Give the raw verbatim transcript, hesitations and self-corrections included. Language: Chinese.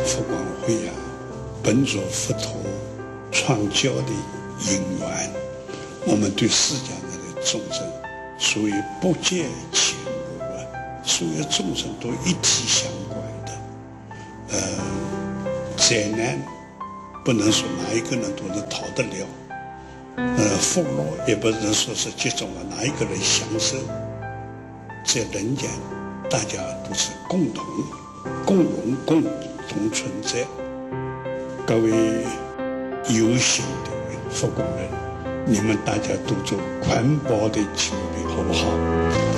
佛光会啊，本着佛陀传教的因缘，我们对释迦牟尼的众生，属于不见前路啊，所有众生都一体相关的。呃，灾难不能说哪一个人都能逃得了，呃，福乐也不能说是集中了哪一个人享受。在人间，大家都是共同、共荣、共同存在。各位有心的佛光人，你们大家都做环保的清理，好不好？